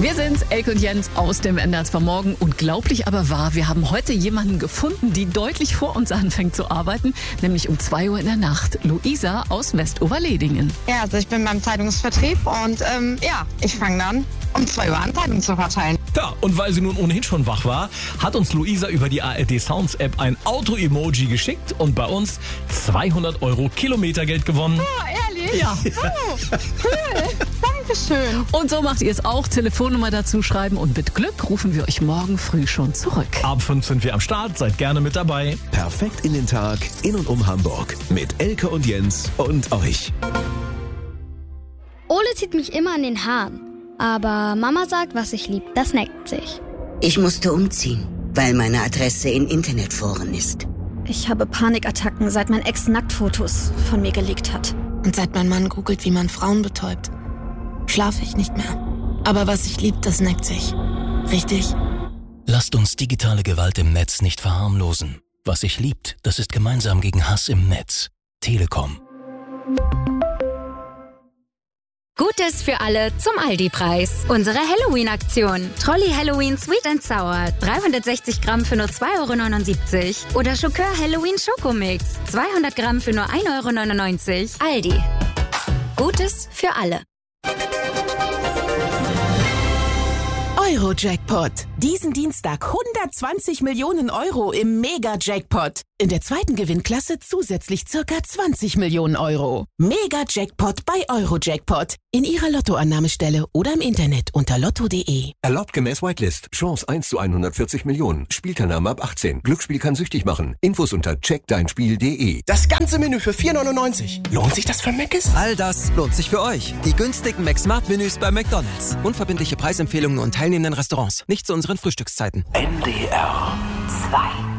Wir sind's, Elke und Jens aus dem Ende vom Morgen. Unglaublich aber wahr, wir haben heute jemanden gefunden, die deutlich vor uns anfängt zu arbeiten, nämlich um 2 Uhr in der Nacht. Luisa aus Westoverledingen. Ja, also ich bin beim Zeitungsvertrieb und ich fange dann um 2 Uhr an, Zeitungen zu verteilen. Ja, und weil sie nun ohnehin schon wach war, hat uns Luisa über die ARD Sounds App ein Auto-Emoji geschickt und bei uns 200 € Kilometergeld gewonnen. Oh, ehrlich? Ja. Oh, cool. Dankeschön. Und so macht ihr es auch. Telefonnummer dazu schreiben und mit Glück rufen wir euch morgen früh schon zurück. Ab 5 sind wir am Start, seid gerne mit dabei. Perfekt in den Tag, in und um Hamburg. Mit Elke und Jens und euch. Ole zieht mich immer an den Haaren. Aber Mama sagt, was ich lieb, das neckt sich. Ich musste umziehen, weil meine Adresse in Internetforen ist. Ich habe Panikattacken, seit mein Ex Nacktfotos von mir gelegt hat. Und seit mein Mann googelt, wie man Frauen betäubt, schlafe ich nicht mehr. Aber was ich lieb, das neckt sich. Richtig? Lasst uns digitale Gewalt im Netz nicht verharmlosen. Was sich liebt, das ist gemeinsam gegen Hass im Netz. Telekom. Gutes für alle zum Aldi-Preis. Unsere Halloween-Aktion. Trolli Halloween Sweet and Sour. 360 Gramm für nur 2,79 €. Oder Schokör Halloween Schokomix. 200 Gramm für nur 1,99 €. Aldi. Gutes für alle. Euro-Jackpot. Diesen Dienstag 120 Millionen € im Mega-Jackpot. In der zweiten Gewinnklasse zusätzlich ca. 20 Millionen €. Mega-Jackpot bei Euro-Jackpot. In Ihrer Lottoannahmestelle oder im Internet unter lotto.de. Erlaubt gemäß Whitelist. Chance 1 zu 140 Millionen. Spielteilnahme ab 18. Glücksspiel kann süchtig machen. Infos unter checkdeinspiel.de. Das ganze Menü für 4,99 €. Lohnt sich das für Mc's? All das lohnt sich für euch. Die günstigen McSmart-Menüs bei McDonald's. Unverbindliche Preisempfehlungen und teilnehmenden Restaurants. Nicht zu unseren Frühstückszeiten. NDR 2